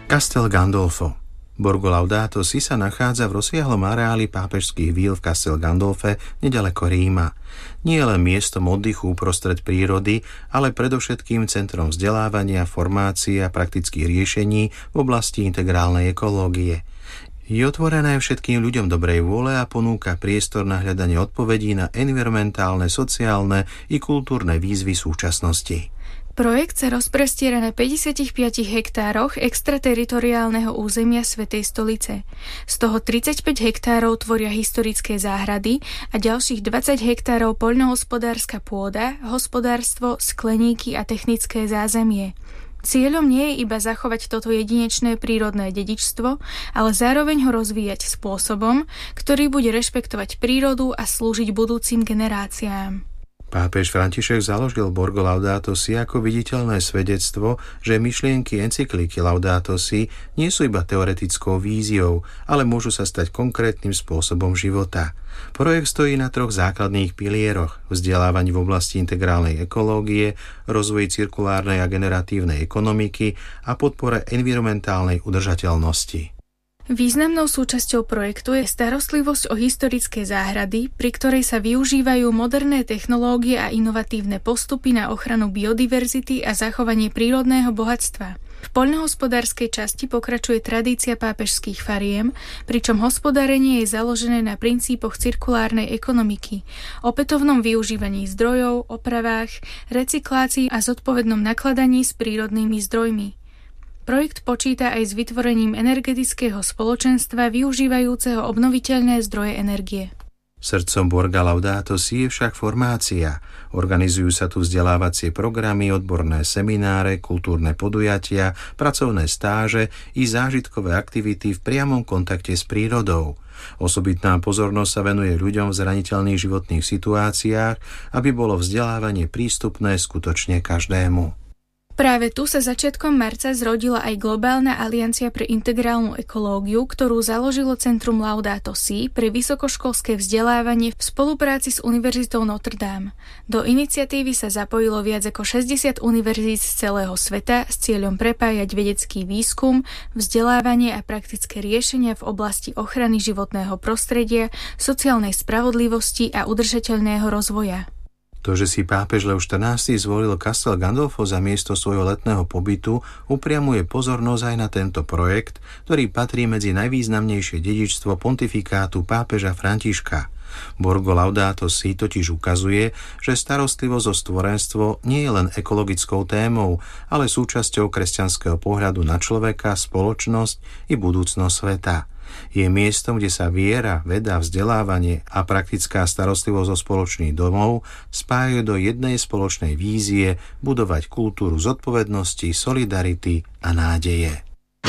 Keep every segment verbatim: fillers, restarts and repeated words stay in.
Castel Gandolfo. Borgo Laudato Si sa nachádza v rozsiahlom areáli pápežských víl v Castel Gandolfe nedaleko Ríma. Nie je len miestom oddychu uprostred prírody, ale predovšetkým centrom vzdelávania, formácie a praktických riešení v oblasti integrálnej ekológie. Je otvorené všetkým ľuďom dobrej vôle a ponúka priestor na hľadanie odpovedí na environmentálne, sociálne i kultúrne výzvy súčasnosti. Projekt sa rozprestiera na päťdesiatpäť hektároch extrateritoriálneho územia Svätej stolice. Z toho tridsaťpäť hektárov tvoria historické záhrady a ďalších dvadsať hektárov poľnohospodárska pôda, hospodárstvo, skleníky a technické zázemie. Cieľom nie je iba zachovať toto jedinečné prírodné dedičstvo, ale zároveň ho rozvíjať spôsobom, ktorý bude rešpektovať prírodu a slúžiť budúcim generáciám. Pápež František založil Borgo Laudato Si ako viditeľné svedectvo, že myšlienky encykliky Laudato Si nie sú iba teoretickou víziou, ale môžu sa stať konkrétnym spôsobom života. Projekt stojí na troch základných pilieroch: vzdelávaní v oblasti integrálnej ekológie, rozvoji cirkulárnej a generatívnej ekonomiky a podpore environmentálnej udržateľnosti. Významnou súčasťou projektu je starostlivosť o historické záhrady, pri ktorej sa využívajú moderné technológie a inovatívne postupy na ochranu biodiverzity a zachovanie prírodného bohatstva. V poľnohospodárskej časti pokračuje tradícia pápežských fariem, pričom hospodárenie je založené na princípoch cirkulárnej ekonomiky, opätovnom využívaní zdrojov, opravách, recyklácii a zodpovednom nakladaní s prírodnými zdrojmi. Projekt počíta aj s vytvorením energetického spoločenstva využívajúceho obnoviteľné zdroje energie. Srdcom Borga Laudato Si je však formácia. Organizujú sa tu vzdelávacie programy, odborné semináre, kultúrne podujatia, pracovné stáže i zážitkové aktivity v priamom kontakte s prírodou. Osobitná pozornosť sa venuje ľuďom v zraniteľných životných situáciách, aby bolo vzdelávanie prístupné skutočne každému. Práve tu sa začiatkom marca zrodila aj Globálna aliancia pre integrálnu ekológiu, ktorú založilo Centrum Laudato Si pre vysokoškolské vzdelávanie v spolupráci s Univerzitou Notre Dame. Do iniciatívy sa zapojilo viac ako šesťdesiat univerzít z celého sveta s cieľom prepájať vedecký výskum, vzdelávanie a praktické riešenia v oblasti ochrany životného prostredia, sociálnej spravodlivosti a udržateľného rozvoja. To, že si pápež Leo štrnásty zvolil Castel Gandolfo za miesto svojho letného pobytu, upriamuje pozornosť aj na tento projekt, ktorý patrí medzi najvýznamnejšie dedičstvo pontifikátu pápeža Františka. Borgo Laudato Si totiž ukazuje, že starostlivosť o stvorenstvo nie je len ekologickou témou, ale súčasťou kresťanského pohľadu na človeka, spoločnosť i budúcnosť sveta. Je miestom, kde sa viera, veda, vzdelávanie a praktická starostlivosť o spoločný domov spájajú do jednej spoločnej vízie budovať kultúru zodpovednosti, solidarity a nádeje.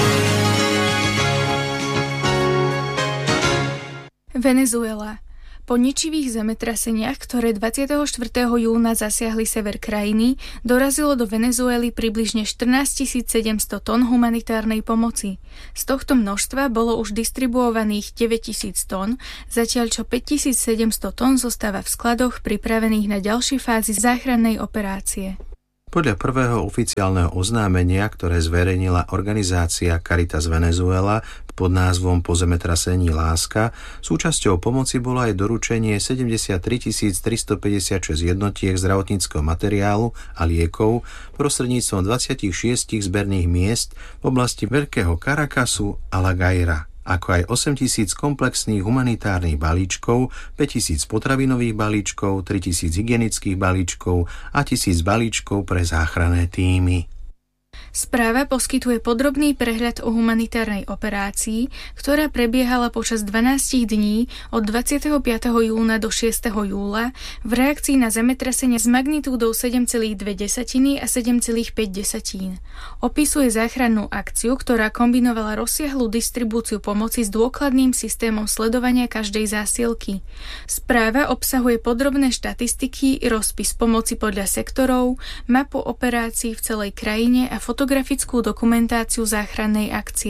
Venezuela. Po ničivých zemetraseniach, ktoré dvadsiateho štvrtého júna zasiahli sever krajiny, dorazilo do Venezuely približne štrnásťtisícsedemsto tón humanitárnej pomoci. Z tohto množstva bolo už distribuovaných deväťtisíc tón, zatiaľ čo päťtisícsedemsto tón zostáva v skladoch pripravených na ďalšie fázy záchrannej operácie. Podľa prvého oficiálneho oznámenia, ktoré zverejnila organizácia Caritas Venezuela pod názvom Po zemetrasení Láska, súčasťou pomoci bolo aj doručenie sedemdesiattri tisíc tristopäťdesiatšesť jednotiek zdravotníckeho materiálu a liekov prostredníctvom dvadsaťšesť zberných miest v oblasti Veľkého Caracasu a La Gaira, ako aj osemtisíc komplexných humanitárnych balíčkov, päťtisíc potravinových balíčkov, tritisíc hygienických balíčkov a tisíc balíčkov pre záchranné tímy. Správa poskytuje podrobný prehľad o humanitárnej operácii, ktorá prebiehala počas dvanásť dní od dvadsiateho piateho júna do šiesteho júla v reakcii na zemetrasenie s magnitúdou sedem celá dva a sedem celá päť. Opisuje záchrannú akciu, ktorá kombinovala rozsiahlu distribúciu pomoci s dôkladným systémom sledovania každej zásielky. Správa obsahuje podrobné štatistiky, rozpis pomoci podľa sektorov, mapu operácií v celej krajine a fotografickú dokumentáciu záchrannej akcie.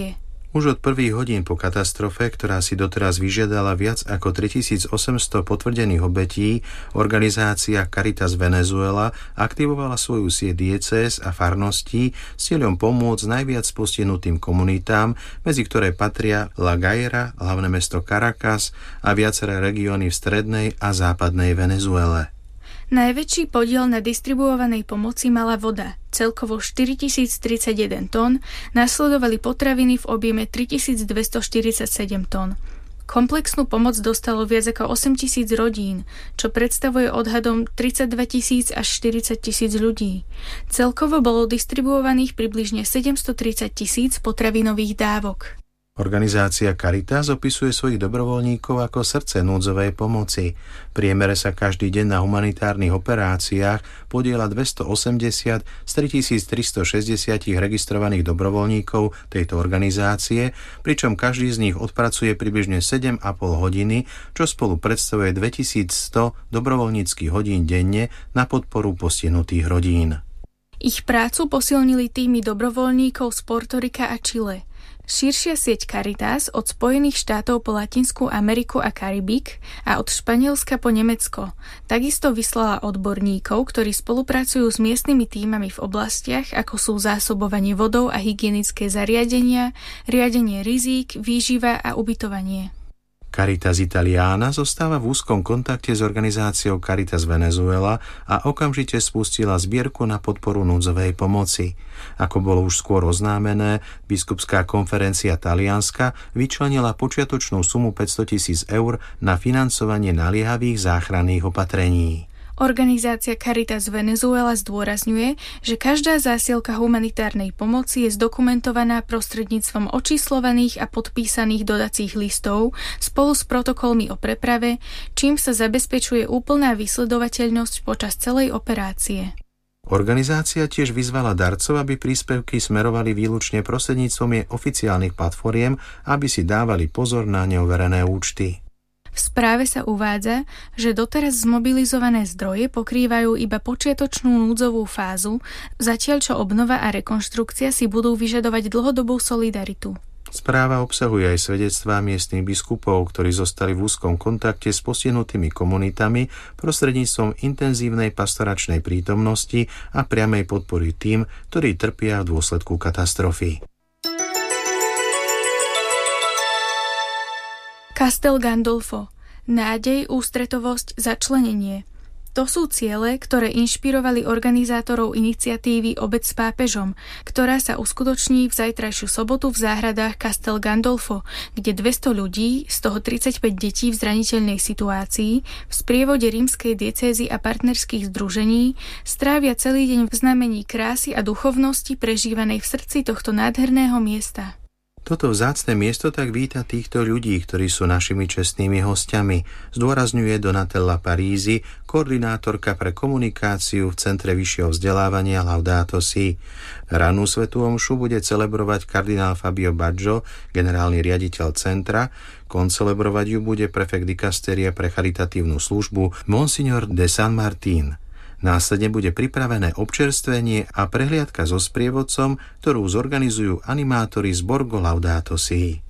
Už od prvých hodín po katastrofe, ktorá si doteraz vyžiadala viac ako tritisícosemsto potvrdených obetí, organizácia Caritas Venezuela aktivovala svoju sieť diecéz a farností s cieľom pomôcť najviac postihnutým komunitám, medzi ktoré patria La Guaira, hlavné mesto Caracas a viaceré regióny v strednej a západnej Venezuele. Najväčší podiel na distribuovanej pomoci mala voda, celkovo štyritisíctridsaťjeden tón, nasledovali potraviny v objeme tritisícdvestoštyridsaťsedem tón. Komplexnú pomoc dostalo viac ako osemtisíc rodín, čo predstavuje odhadom tridsaťdva tisíc až štyridsať tisíc ľudí. Celkovo bolo distribuovaných približne sedemstotridsať tisíc potravinových dávok. Organizácia Caritas opisuje svojich dobrovoľníkov ako srdce núdzovej pomoci. V priemere sa každý deň na humanitárnych operáciách podieľa dvestoosemdesiat z tritisíctristošesťdesiat registrovaných dobrovoľníkov tejto organizácie, pričom každý z nich odpracuje približne sedem a pol hodiny, čo spolu predstavuje dvetisícsto dobrovoľníckych hodín denne na podporu postihnutých rodín. Ich prácu posilnili týmy dobrovoľníkov z Portorika a Čile. Širšia sieť Caritas od Spojených štátov po Latinskú Ameriku a Karibik a od Španielska po Nemecko takisto vyslala odborníkov, ktorí spolupracujú s miestnymi tímami v oblastiach, ako sú zásobovanie vodou a hygienické zariadenia, riadenie rizík, výživa a ubytovanie. Caritas Italiana zostáva v úzkom kontakte s organizáciou Caritas Venezuela a okamžite spustila zbierku na podporu núdzovej pomoci. Ako bolo už skôr oznámené, biskupská konferencia Talianska vyčlenila počiatočnú sumu päťsto tisíc eur na financovanie naliehavých záchranných opatrení. Organizácia Caritas Venezuela zdôrazňuje, že každá zásielka humanitárnej pomoci je zdokumentovaná prostredníctvom očíslovaných a podpísaných dodacích listov spolu s protokolmi o preprave, čím sa zabezpečuje úplná vysledovateľnosť počas celej operácie. Organizácia tiež vyzvala darcov, aby príspevky smerovali výlučne prostredníctvom jej oficiálnych platformiem, aby si dávali pozor na neoverené účty. V správe sa uvádza, že doteraz zmobilizované zdroje pokrývajú iba počiatočnú núdzovú fázu, zatiaľ čo obnova a rekonštrukcia si budú vyžadovať dlhodobú solidaritu. Správa obsahuje aj svedectvá miestnych biskupov, ktorí zostali v úzkom kontakte s postihnutými komunitami prostredníctvom intenzívnej pastoračnej prítomnosti a priamej podpory tým, ktorí trpia v dôsledku katastrofy. Castel Gandolfo. Nádej, ústretovosť, začlenenie. To sú ciele, ktoré inšpirovali organizátorov iniciatívy Obec s pápežom, ktorá sa uskutoční v zajtrajšiu sobotu v záhradách Castel Gandolfo, kde dvesto ľudí, z toho tridsaťpäť detí v zraniteľnej situácii, v sprievode rímskej diecézy a partnerských združení strávia celý deň v znamení krásy a duchovnosti prežívanej v srdci tohto nádherného miesta. Toto vzácne miesto tak víta týchto ľudí, ktorí sú našimi čestnými hostiami, zdôrazňuje Donatella Parízi, koordinátorka pre komunikáciu v Centre vyššieho vzdelávania Laudato Si. Ranú svätú omšu bude celebrovať kardinál Fabio Baggio, generálny riaditeľ centra, koncelebrovať ju bude prefekt dikasterie pre charitatívnu službu Monsignor de San Martín. Následne bude pripravené občerstvenie a prehliadka so sprievodcom, ktorú zorganizujú animátori z Borgo Laudato Si.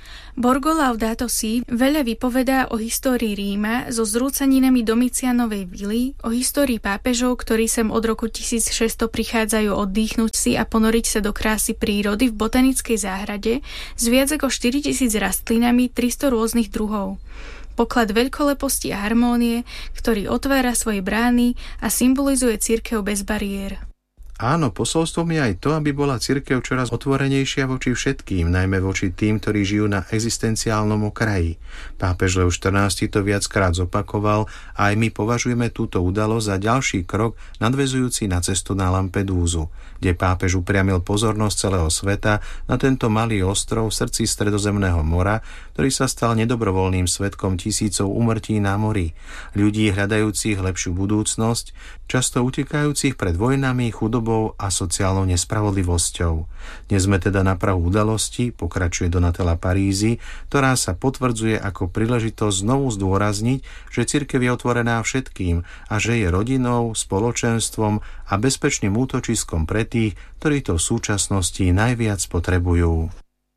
Borgo Laudato Si veľa vypovedá o histórii Ríma so zrúcaninami Domicianovej vily, o histórii pápežov, ktorí sem od roku tisícšesťsto prichádzajú oddychnúť si a ponoriť sa do krásy prírody v botanickej záhrade s viac ako štyritisíc rastlinami, tristo rôznych druhov. Poklad veľkoleposti a harmónie, ktorý otvára svoje brány a symbolizuje cirkev bez bariér. Áno, posolstvom je aj to, aby bola cirkev čoraz otvorenejšia voči všetkým, najmä voči tým, ktorí žijú na existenciálnom okraji. Pápež Leo štrnásty to viackrát zopakoval a aj my považujeme túto udalosť za ďalší krok nadväzujúci na cestu na Lampedúzu, kde pápež upriamil pozornosť celého sveta na tento malý ostrov v srdci Stredozemného mora, ktorý sa stal nedobrovoľným svedkom tisícov úmrtí na mori, ľudí hľadajúcich lepšiu budúcnosť, často utekajúcich pred vojnami, chudobou a sociálnou nespravodlivosťou. Dnes sme teda na prahu udalosti, pokračuje Donatella Parízi, ktorá sa potvrdzuje ako príležitosť znovu zdôrazniť, že cirkev je otvorená všetkým a že je rodinou, spoločenstvom a bezpečným útočiskom pre tých, ktorí to v súčasnosti najviac potrebujú.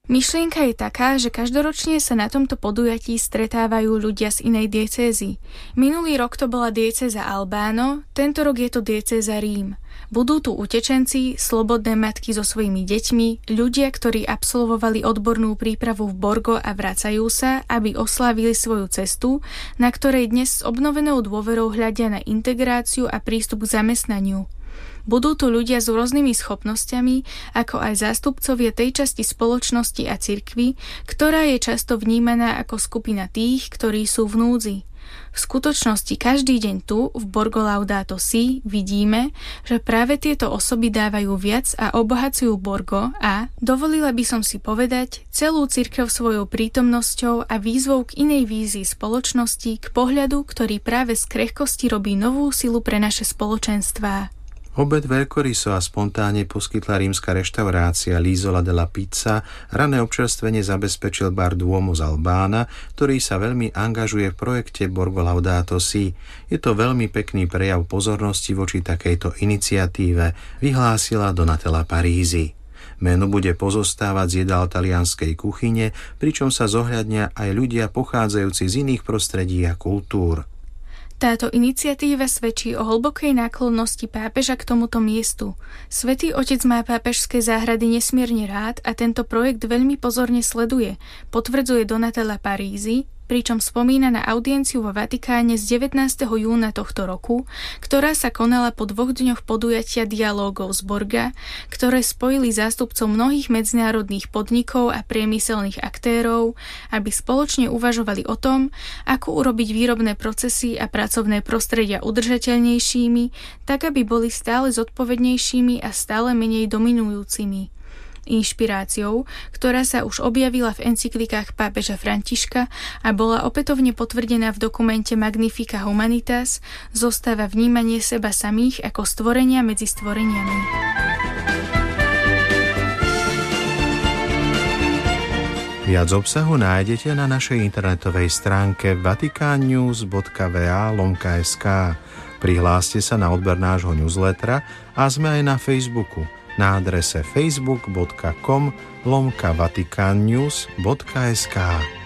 Myšlienka je taká, že každoročne sa na tomto podujatí stretávajú ľudia z inej diecézy. Minulý rok to bola diecéza Albano, tento rok je to diecéza Rím. Budú tu utečenci, slobodné matky so svojimi deťmi, ľudia, ktorí absolvovali odbornú prípravu v Borgo a vracajú sa, aby oslávili svoju cestu, na ktorej dnes s obnovenou dôverou hľadia na integráciu a prístup k zamestnaniu. Budú tu ľudia s rôznymi schopnosťami, ako aj zástupcovia tej časti spoločnosti a cirkvi, ktorá je často vnímaná ako skupina tých, ktorí sú v núdzi. V skutočnosti každý deň tu, v Borgo Laudato Si, vidíme, že práve tieto osoby dávajú viac a obohacujú Borgo a, dovolila by som si povedať, celú cirkev svojou prítomnosťou a výzvou k inej vízii spoločnosti, k pohľadu, ktorý práve z krehkosti robí novú silu pre naše spoločenstvá. Obed veľkoryso a spontánne poskytla rímska reštaurácia L'Isola della Pizza, rané občerstvenie zabezpečil bar Duomo z Albána, ktorý sa veľmi angažuje v projekte Borgo Laudato Si. Je to veľmi pekný prejav pozornosti voči takejto iniciatíve, vyhlásila Donatella Parisi. Menu bude pozostávať z jedál talianskej kuchyne, pričom sa zohľadnia aj ľudia pochádzajúci z iných prostredí a kultúr. Táto iniciatíva svedčí o hlbokej náklonnosti pápeža k tomuto miestu. Svätý Otec má pápežské záhrady nesmierne rád a tento projekt veľmi pozorne sleduje, potvrdzuje Donatella Parisi, pričom spomína na audienciu vo Vatikáne z devätnásteho júna tohto roku, ktorá sa konala po dvoch dňoch podujatia dialógov z Borga, ktoré spojili zástupcov mnohých medzinárodných podnikov a priemyselných aktérov, aby spoločne uvažovali o tom, ako urobiť výrobné procesy a pracovné prostredia udržateľnejšími, tak aby boli stále zodpovednejšími a stále menej dominujúcimi. Inšpiráciou, ktorá sa už objavila v encyklikách pápeža Františka a bola opätovne potvrdená v dokumente Magnifica Humanitas, zostáva vnímanie seba samých ako stvorenia medzi stvoreniami. Viac obsahu nájdete na našej internetovej stránke vatikannews bodka va lomka es ká. Prihláste sa na odber nášho newslettera a sme aj na Facebooku na adrese facebook bodka com lomka vatikannews bodka es ká.